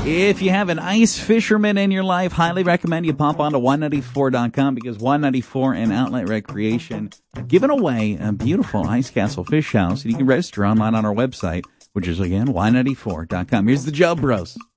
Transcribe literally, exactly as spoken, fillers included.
If you have an ice fisherman in your life, highly recommend you pop on to Y ninety-four dot com because Y ninety-four and Outlet Recreation are giving away a beautiful Ice Castle Fish House. And you can register online on our website, which is, again, Y ninety-four dot com. Here's the Joe Bros.